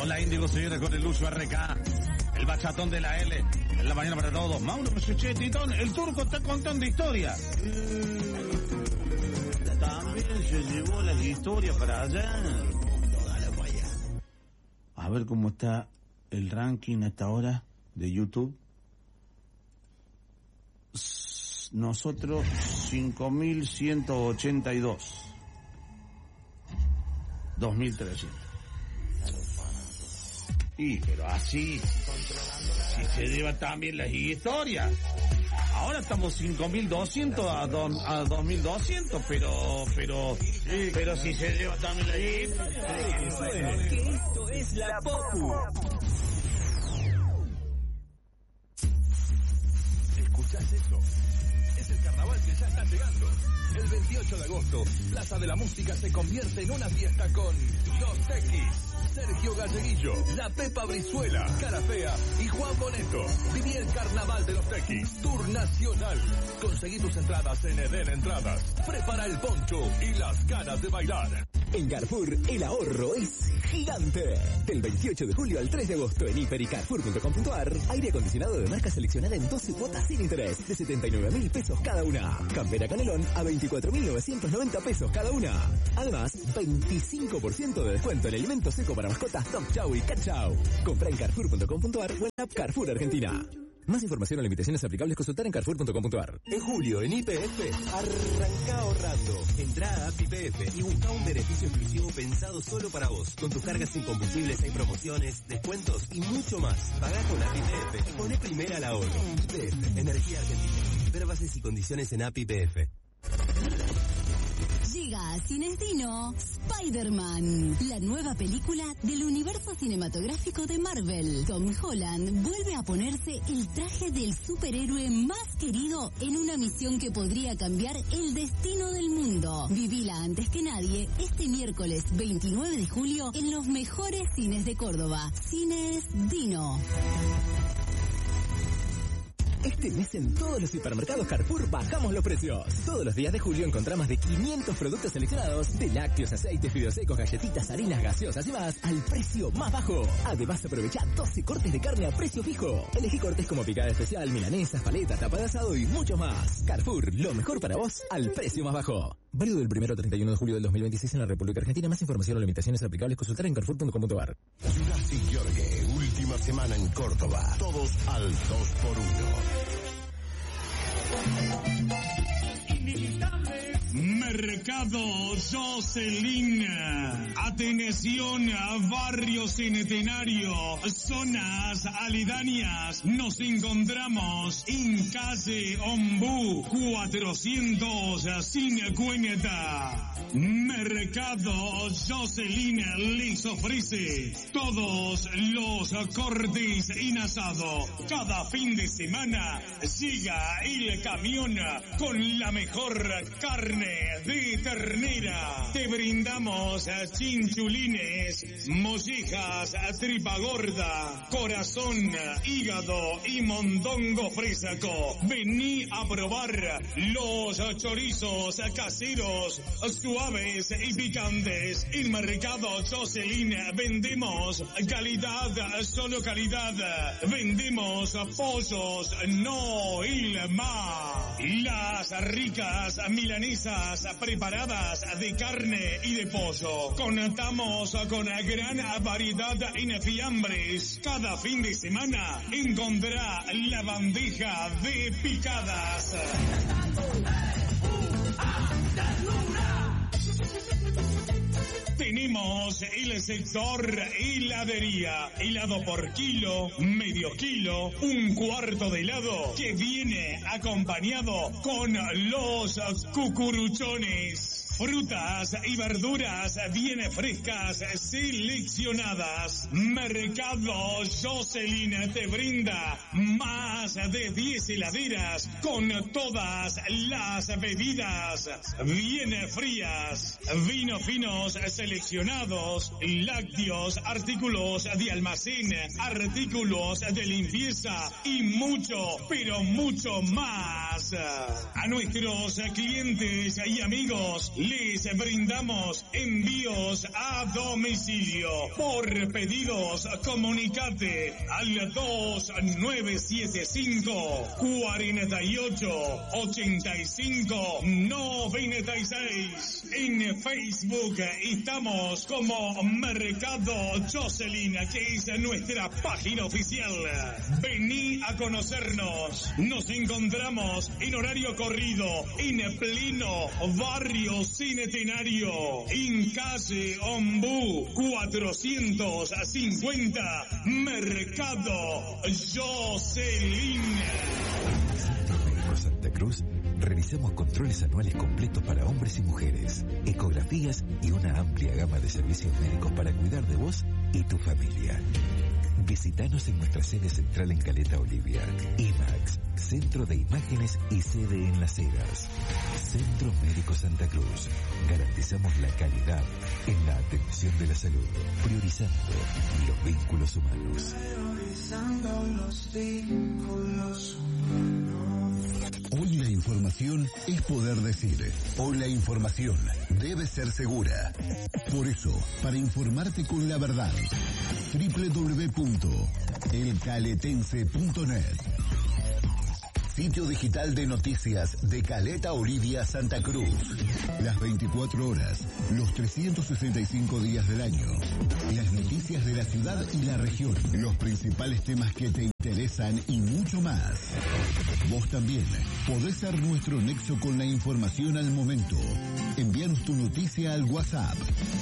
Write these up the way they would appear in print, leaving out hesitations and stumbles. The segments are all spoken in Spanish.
Hola Índigo, señora, con el Lucio RK, el bachatón de la L, en la mañana para todos. Mauro, che, Titón, el turco está contando historias. También se llevó las historias para allá. A ver cómo está el ranking hasta ahora de YouTube. Nosotros 5.182. 2.300. Y pero así, si se lleva también las historias. Ahora estamos 5.200 a 2.200, pero si se lleva también la historia. Que esto es la Popu. ¿Escuchás eso? Es el carnaval que ya está llegando. El 28 de agosto, Plaza de la Música se convierte en una fiesta con Los Tequis, Sergio Galleguillo, La Pepa Brizuela, Cara Fea y Juan Boneto. Viví el carnaval de Los Tequis, Tour Nacional. Conseguí tus entradas en Eden Entradas. Prepara el poncho y las ganas de bailar. En Carrefour, el ahorro es gigante. Del 28 de julio al 3 de agosto en hiper y carrefour.com.ar, aire acondicionado de marca seleccionada en 12 cuotas sin interés de 79.000 pesos cada una. Campera Canelón a 24.990 pesos cada una. Además, 25% de descuento en alimento seco para mascotas Top Chow y Cat Chow. Compra en carrefour.com.ar o en la Carrefour Argentina. Más información o limitaciones aplicables consultar en carrefour.com.ar. En julio, en YPF, arranca ahorrando. Entrá a App YPF y busca un beneficio exclusivo pensado solo para vos. Con tus cargas sin combustibles hay promociones, descuentos y mucho más. Pagá con App YPF y poné primera al ahorro. YPF, Energía Argentina. Ver bases y condiciones en App YPF. Llega a Cines Dino Spider-Man, la nueva película del universo cinematográfico de Marvel. Tom Holland vuelve a ponerse el traje del superhéroe más querido en una misión que podría cambiar el destino del mundo. Vivila antes que nadie este miércoles 29 de julio en los mejores cines de Córdoba. Cines Dino. Este mes en todos los hipermercados Carrefour bajamos los precios. Todos los días de julio encontrás más de 500 productos seleccionados de lácteos, aceites, fideos secos, galletitas, harinas, gaseosas y más al precio más bajo. Además aprovecha 12 cortes de carne a precio fijo. Elegí cortes como picada especial, milanesas, paletas, tapa de asado y mucho más. Carrefour, lo mejor para vos al precio más bajo. Válido del 1 al 31 de julio del 2026 en la República Argentina. Más información o limitaciones aplicables consultar en carrefour.com.ar. Jurassic Jorge, última semana en Córdoba. Todos al 2x1. Mercado Jocelyn. Atención a Barrio Centenario, zonas aledañas. Nos encontramos en calle Ombú 450. Mercado Jocelyn les ofrece todos los cortes en asado. Cada fin de semana llega el camión con la mejor carne de ternera. Te brindamos chinchulines, mollejas, tripa gorda, corazón, hígado y mondongo fresco. Vení a probar los chorizos caseros, suaves y picantes. En Mercado Jocelyn vendemos calidad, solo calidad. Vendemos pollos, no Ilma. Las ricas milanesas preparadas de carne y de pollo. Contamos con gran variedad en fiambres. Cada fin de semana encontrará la bandeja de picadas. Tenemos el sector heladería. Helado por kilo, medio kilo, un cuarto de helado que viene acompañado con los cucuruchones. Frutas y verduras bien frescas seleccionadas. Mercado Jocelyn te brinda más de 10 heladeras con todas las bebidas bien frías. Vinos finos seleccionados, lácteos, artículos de almacén, artículos de limpieza y mucho, pero mucho más. A nuestros clientes y amigos Les brindamos envíos a domicilio. Por pedidos, comunicate al 2975 48 85 96. En Facebook estamos como Mercado Jocelyn, que es nuestra página oficial. Vení a conocernos. Nos encontramos en horario corrido en pleno barrio Centenario, en calle Ombú 450, Mercado Jocelyn. Santa Cruz, realizamos controles anuales completos para hombres y mujeres, ecografías y una amplia gama de servicios médicos para cuidar de vos y tu familia. Visítanos en nuestra sede central en Caleta Olivia. IMAX, Centro de Imágenes y sede en Las Heras. Centro Médico Santa Cruz. Garantizamos la calidad en la atención de la salud, priorizando los vínculos humanos. Hoy la información es poder decir. Hoy la información debe ser segura. Por eso, para informarte con la verdad, www.elcaletense.net, sitio digital de noticias de Caleta Olivia, Santa Cruz. Las 24 horas, los 365 días del año. Las noticias de la ciudad y la región. Los principales temas que te interesan y mucho más. Vos también podés ser nuestro nexo con la información al momento. Envíanos tu noticia al WhatsApp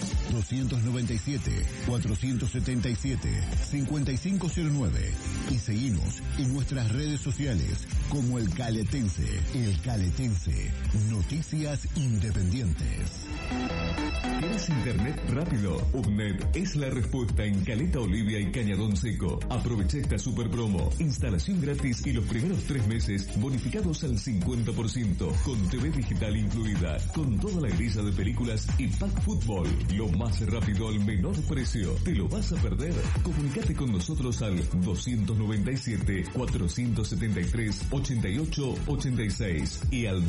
297-477-5509 y seguimos en nuestras redes sociales como El Caletense. El Caletense, noticias independientes. ¿Quieres internet rápido? UBNET es la respuesta en Caleta Olivia y Cañadón Seco. Aprovecha esta super promo. Instalación gratis y los primeros 3 meses bonificados al 50%, con TV digital incluida, con toda la grilla de películas y pack fútbol. Lo más rápido al menor precio. ¿Te lo vas a perder? Comunicate con nosotros al 297-473-8886 y al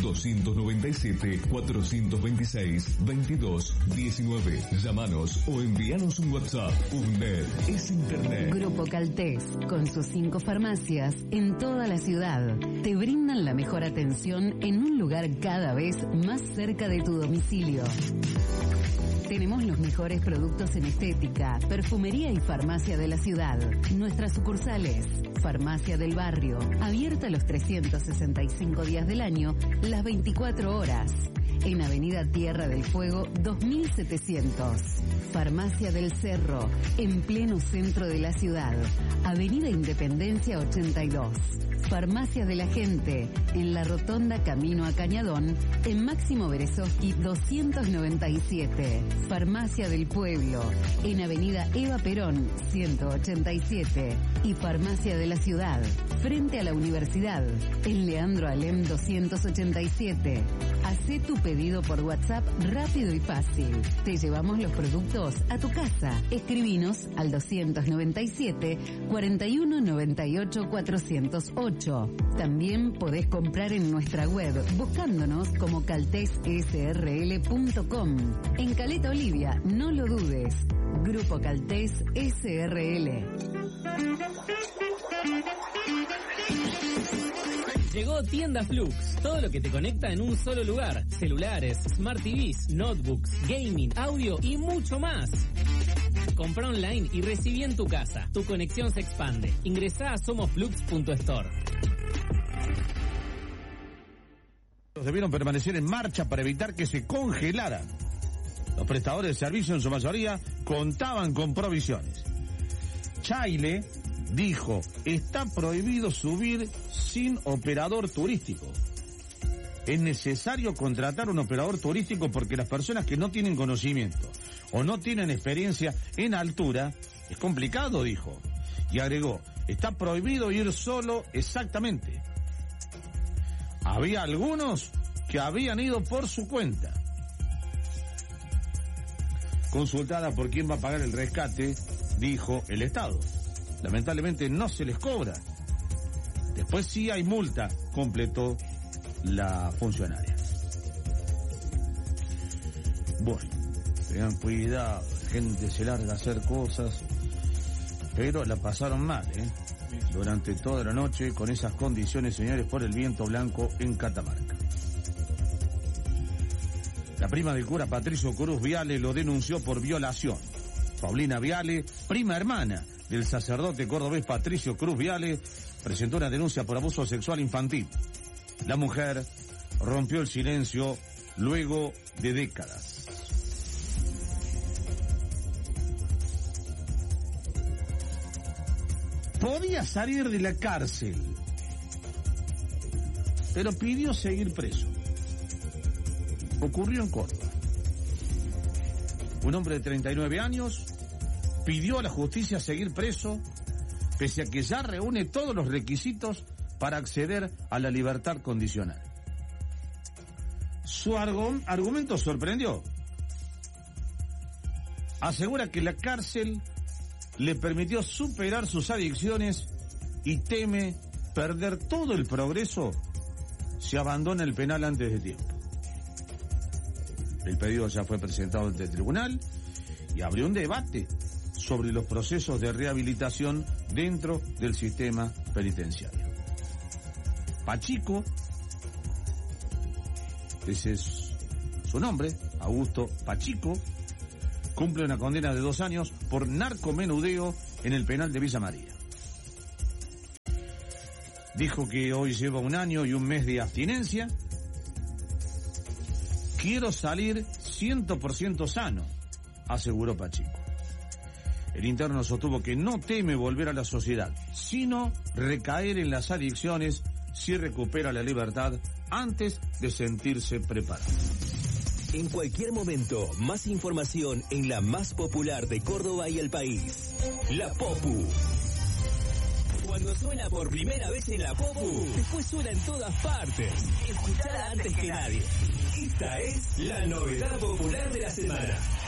297-426-2219. Llámanos o envíanos un WhatsApp. UNED es Internet. Grupo Caltés, con sus 5 farmacias en toda la ciudad, te brindan la mejor atención en un lugar cada vez más cerca de tu domicilio. Tenemos los mejores productos en estética, perfumería y farmacia de la ciudad. Nuestras sucursales: Farmacia del Barrio, abierta los 365 días del año, las 24 horas. En Avenida Tierra del Fuego 2700. Farmacia del Cerro, en pleno centro de la ciudad. Avenida Independencia 82. Farmacia de la Gente, en la Rotonda Camino a Cañadón, en Máximo Berezovsky 297. Farmacia del Pueblo, en Avenida Eva Perón 187. Y Farmacia de la Ciudad, frente a la Universidad, en Leandro Alem 287. Hacé tu pedido por WhatsApp rápido y fácil. Te llevamos los productos a tu casa. Escribinos al 297 41 98 408. También podés comprar en nuestra web buscándonos como caltessrl.com. En Caleta Olivia, no lo dudes. Grupo Caltés SRL. Llegó Tienda Flux, todo lo que te conecta en un solo lugar. Celulares, Smart TVs, notebooks, gaming, audio y mucho más. Compra online y recibí en tu casa. Tu conexión se expande. Ingresá a somosflux.store. Debieron permanecer en marcha para evitar que se congelaran. Los prestadores de servicio en su mayoría contaban con provisiones. Chaile dijo, está prohibido subir sin operador turístico. Es necesario contratar un operador turístico porque las personas que no tienen conocimiento o no tienen experiencia en altura, es complicado, dijo. Y agregó, está prohibido ir solo exactamente. Había algunos que habían ido por su cuenta. Consultada por quién va a pagar el rescate, dijo el Estado. Lamentablemente no se les cobra. Después sí hay multa, completó la funcionaria. Bueno, tengan cuidado, la gente se larga a hacer cosas, pero la pasaron mal, durante toda la noche con esas condiciones, señores, por el viento blanco en Catamarca. La prima del cura Patricio Cruz Viale lo denunció por violación. Paulina Viale, prima hermana del sacerdote cordobés Patricio Cruz Viale, presentó una denuncia por abuso sexual infantil. La mujer rompió el silencio luego de décadas. Podía salir de la cárcel, pero pidió seguir preso. Ocurrió en Córdoba. Un hombre de 39 años pidió a la justicia seguir preso, pese a que ya reúne todos los requisitos para acceder a la libertad condicional. Su argumento sorprendió. Asegura que la cárcel le permitió superar sus adicciones y teme perder todo el progreso si abandona el penal antes de tiempo. El pedido ya fue presentado ante el tribunal y abrió un debate sobre los procesos de rehabilitación dentro del sistema penitenciario. Pachico, ese es su nombre, Augusto Pachico, cumple una condena de 2 años por narcomenudeo en el penal de Villa María. Dijo que hoy lleva 1 año y 1 mes de abstinencia. Quiero salir 100% sano, aseguró Pachico. El interno sostuvo que no teme volver a la sociedad, sino recaer en las adicciones si recupera la libertad antes de sentirse preparado. En cualquier momento, más información en la más popular de Córdoba y el país. La Popu. Cuando suena por primera vez en la Popu, después suena en todas partes. Escuchala antes que nadie. Esta es la novedad popular de la semana.